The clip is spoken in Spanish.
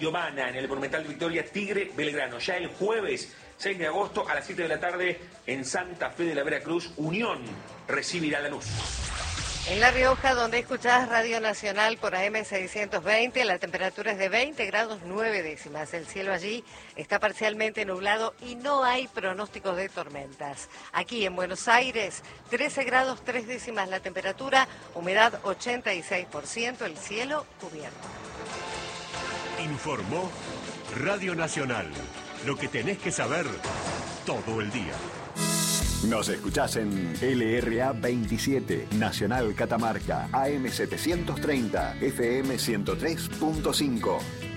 Humana en el Monumental de Victoria, Tigre Belgrano. Ya el jueves 6 de agosto a las 7 de la tarde en Santa Fe de la Veracruz, Unión recibirá a Lanús. En La Rioja, donde escuchás Radio Nacional por AM 620, la temperatura es de 20 grados 9 décimas. El cielo allí está parcialmente nublado y no hay pronósticos de tormentas. Aquí en Buenos Aires, 13 grados 3 décimas la temperatura, humedad 86%, el cielo cubierto. Informó Radio Nacional. Lo que tenés que saber todo el día. Nos escuchás en LRA 27, Nacional Catamarca, AM 730, FM 103.5.